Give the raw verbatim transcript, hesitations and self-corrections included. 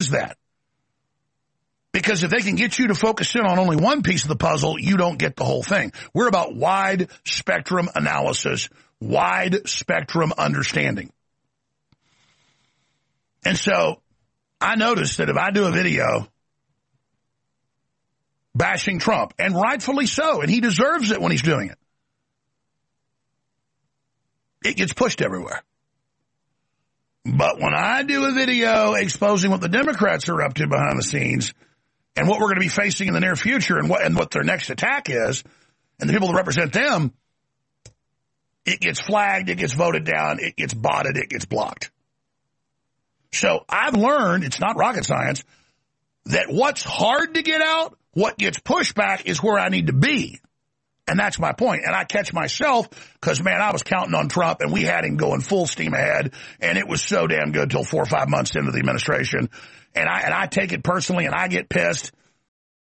is that? Because if they can get you to focus in on only one piece of the puzzle, you don't get the whole thing. We're about wide spectrum analysis, wide spectrum understanding. And so I noticed that if I do a video bashing Trump, and rightfully so, and he deserves it when he's doing it, it gets pushed everywhere. But when I do a video exposing what the Democrats are up to behind the scenes and what we're going to be facing in the near future and what, and what their next attack is, and the people that represent them, it gets flagged, it gets voted down, it gets botted, it gets blocked. So I've learned, it's not rocket science, that what's hard to get out, what gets pushed back is where I need to be. And that's my point. And I catch myself because, man, I was counting on Trump and we had him going full steam ahead. And it was so damn good till four or five months into the administration. And I, and I take it personally and I get pissed.